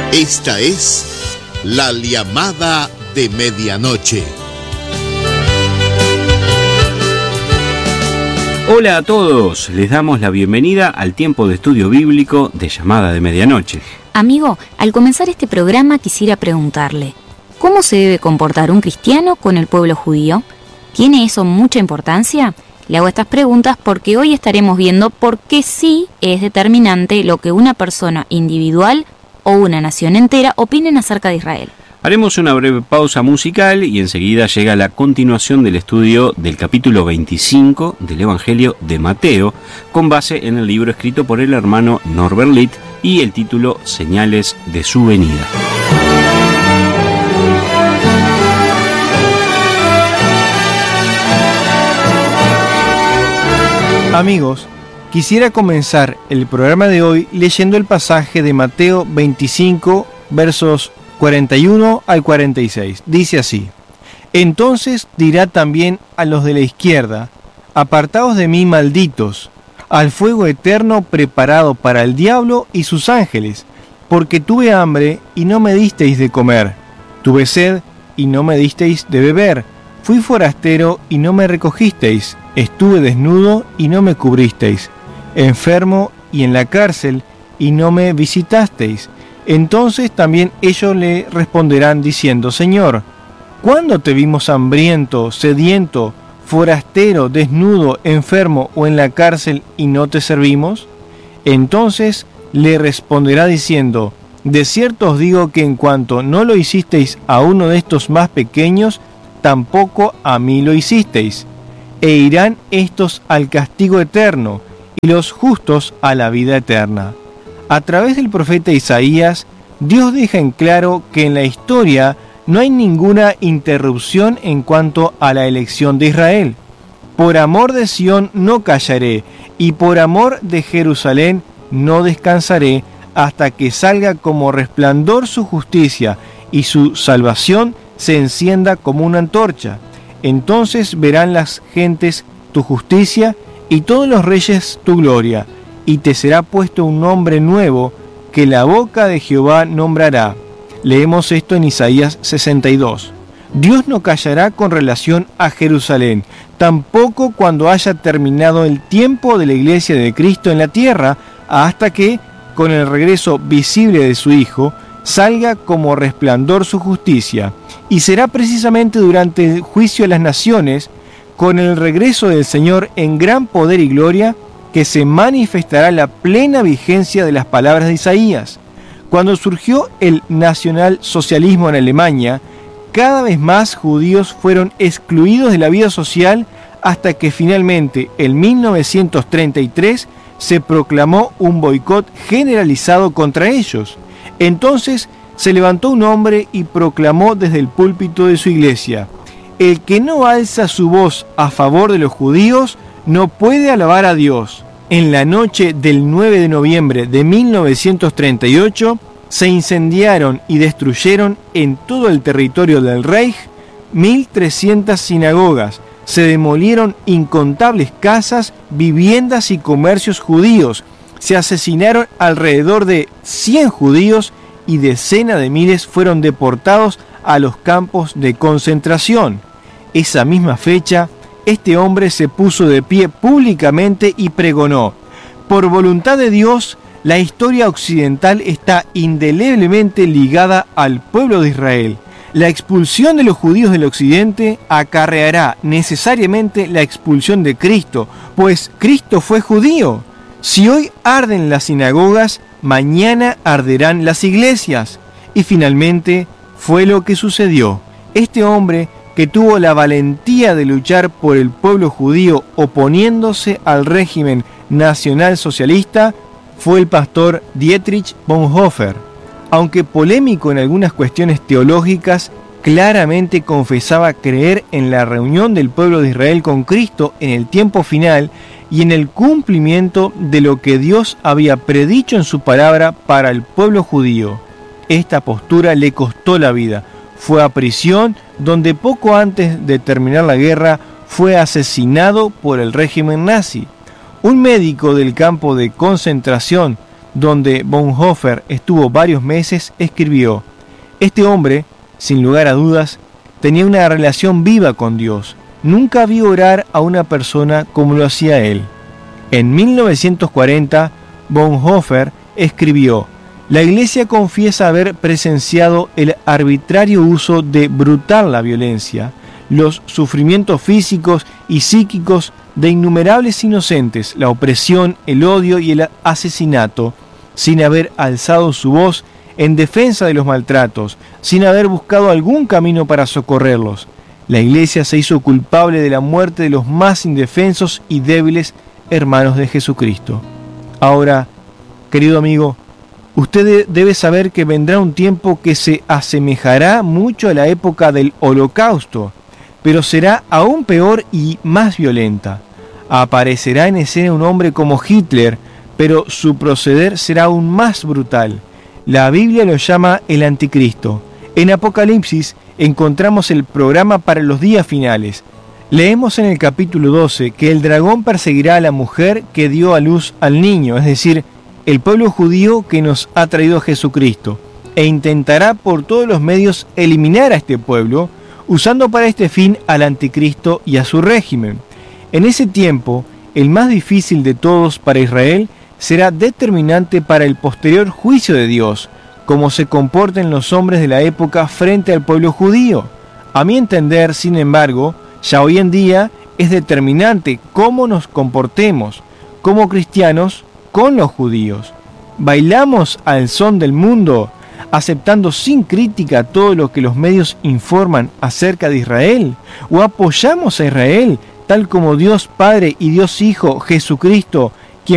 Esta es la llamada de medianoche. Hola a todos, les damos la bienvenida al tiempo de estudio bíblico de Llamada de Medianoche. Amigo, al comenzar este programa quisiera preguntarle, ¿cómo se debe comportar un cristiano con el pueblo judío? ¿Tiene eso mucha importancia? Le hago estas preguntas porque hoy estaremos viendo por qué sí es determinante lo que una persona individual o una nación entera opinen acerca de Israel. Haremos una breve pausa musical y enseguida llega la continuación del estudio del capítulo 25 del Evangelio de Mateo, con base en el libro escrito por el hermano Norbert Litt y el título Señales de su venida. Amigos, quisiera comenzar el programa de hoy leyendo el pasaje de Mateo 25, versos 41 al 46. Dice así: Entonces dirá también a los de la izquierda: Apartaos de mí, malditos, al fuego eterno preparado para el diablo y sus ángeles, porque tuve hambre y no me disteis de comer, tuve sed y no me disteis de beber, fui forastero y no me recogisteis, estuve desnudo y no me cubristeis, enfermo y en la cárcel y no me visitasteis. Entonces también ellos le responderán diciendo: Señor, ¿cuándo te vimos hambriento, sediento, forastero, desnudo, enfermo o en la cárcel y no te servimos? Entonces le responderá diciendo: De cierto os digo que en cuanto no lo hicisteis a uno de estos más pequeños, tampoco a mí lo hicisteis. E irán estos al castigo eterno, y los justos a la vida eterna. A través del profeta Isaías, Dios deja en claro que en la historia no hay ninguna interrupción en cuanto a la elección de Israel. Por amor de Sión no callaré, y por amor de Jerusalén no descansaré, hasta que salga como resplandor su justicia, y su salvación se encienda como una antorcha. Entonces verán las gentes tu justicia, y todos los reyes tu gloria, y te será puesto un nombre nuevo que la boca de Jehová nombrará. Leemos esto en Isaías 62. Dios no callará con relación a Jerusalén, tampoco cuando haya terminado el tiempo de la iglesia de Cristo en la tierra, hasta que, con el regreso visible de su Hijo, salga como resplandor su justicia. Y será precisamente durante el juicio de las naciones, con el regreso del Señor en gran poder y gloria, que se manifestará la plena vigencia de las palabras de Isaías. Cuando surgió el nacionalsocialismo en Alemania, cada vez más judíos fueron excluidos de la vida social hasta que finalmente, en 1933, se proclamó un boicot generalizado contra ellos. Entonces se levantó un hombre y proclamó desde el púlpito de su iglesia: El que no alza su voz a favor de los judíos no puede alabar a Dios. En la noche del 9 de noviembre de 1938 se incendiaron y destruyeron en todo el territorio del Reich 1.300 sinagogas, se demolieron incontables casas, viviendas y comercios judíos, se asesinaron alrededor de 100 judíos y decenas de miles fueron deportados a los campos de concentración. Esa misma fecha, este hombre se puso de pie públicamente y pregonó: Por voluntad de Dios, la historia occidental está indeleblemente ligada al pueblo de Israel. La expulsión de los judíos del occidente acarreará necesariamente la expulsión de Cristo, pues Cristo fue judío. Si hoy arden las sinagogas, mañana arderán las iglesias. Y finalmente fue lo que sucedió. Este hombre, que tuvo la valentía de luchar por el pueblo judío oponiéndose al régimen nacionalsocialista, fue el pastor Dietrich Bonhoeffer. Aunque polémico en algunas cuestiones teológicas, claramente confesaba creer en la reunión del pueblo de Israel con Cristo en el tiempo final y en el cumplimiento de lo que Dios había predicho en su palabra para el pueblo judío. Esta postura le costó la vida. Fue a prisión, donde poco antes de terminar la guerra fue asesinado por el régimen nazi. Un médico del campo de concentración donde Bonhoeffer estuvo varios meses, escribió: este hombre, sin lugar a dudas, tenía una relación viva con Dios. Nunca vi orar a una persona como lo hacía él. En 1940, Bonhoeffer escribió: la Iglesia confiesa haber presenciado el arbitrario uso de brutal la violencia, los sufrimientos físicos y psíquicos de innumerables inocentes, la opresión, el odio y el asesinato, sin haber alzado su voz en defensa de los maltratos, sin haber buscado algún camino para socorrerlos. La Iglesia se hizo culpable de la muerte de los más indefensos y débiles hermanos de Jesucristo. Ahora, querido amigo, usted debe saber que vendrá un tiempo que se asemejará mucho a la época del Holocausto, pero será aún peor y más violenta. Aparecerá en escena un hombre como Hitler, pero su proceder será aún más brutal. La Biblia lo llama el Anticristo. En Apocalipsis encontramos el programa para los días finales. Leemos en el capítulo 12 que el dragón perseguirá a la mujer que dio a luz al niño, es decir, el pueblo judío que nos ha traído Jesucristo, e intentará por todos los medios eliminar a este pueblo, usando para este fin al Anticristo y a su régimen. En ese tiempo, el más difícil de todos para Israel será determinante para el posterior juicio de Dios, cómo se comporten los hombres de la época frente al pueblo judío. A mi entender, sin embargo, ya hoy en día es determinante cómo nos comportemos como cristianos con los judíos. ¿Bailamos al son del mundo, aceptando sin crítica todo lo que los medios informan acerca de Israel? ¿O apoyamos a Israel tal como Dios Padre y Dios Hijo Jesucristo